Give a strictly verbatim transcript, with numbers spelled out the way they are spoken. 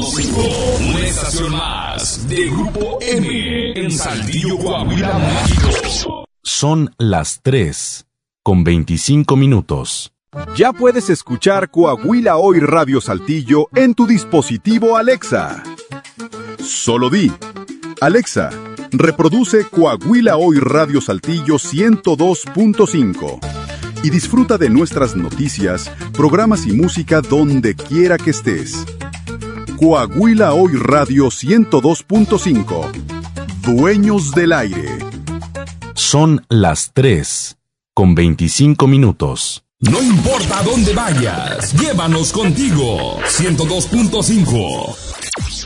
cinco, una estación más de Grupo M en Saltillo, Coahuila, México. Son las tres con veinticinco minutos. Ya puedes escuchar Coahuila Hoy Radio Saltillo en tu dispositivo Alexa. Solo di, Alexa, reproduce Coahuila Hoy Radio Saltillo ciento dos punto cinco y disfruta de nuestras noticias, programas y música donde quiera que estés. Coahuila Hoy Radio ciento dos punto cinco. Dueños del aire. Son las tres con veinticinco minutos. No importa dónde vayas, llévanos contigo. ciento dos punto cinco.